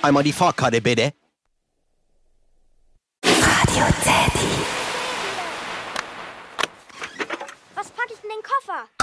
Einmal die Fahrkarte, bitte. Radio Teddy. Was packe ich in den Koffer?